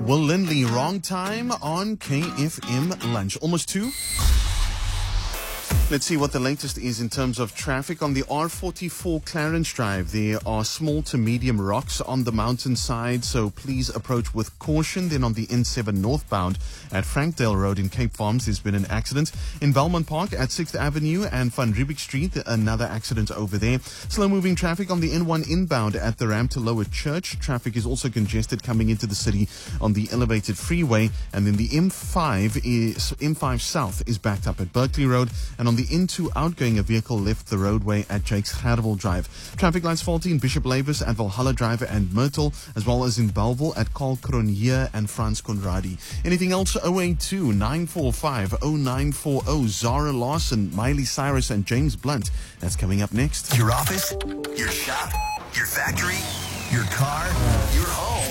Will Lindley, wrong time on KFM Lunch. Almost 2. Let's see what the latest is in terms of traffic. On the R44 Clarence Drive, there are small to medium rocks on the mountainside, so please approach with caution. Then on the N7 northbound at Frankdale Road in Cape Farms, there's been an accident. In Belmont Park at 6th Avenue and Van Riebeeck Street, another accident over there. Slow-moving traffic on the N1 inbound at the ramp to Lower Church. Traffic is also congested coming into the city on the elevated freeway. And then the M5 South is backed up at Berkeley Road. And on the N2 outgoing, a vehicle left the roadway at Jakes Gerwel Drive. Traffic lights faulty in Bishop Lavis at Valhalla Drive and Myrtle, as well as in Bellville at Karl Cronje and Frans Conradi. Anything else? 082 945 0940. Zara Larson, Miley Cyrus, and James Blunt. That's coming up next. Your office, your shop, your factory, your car, your home.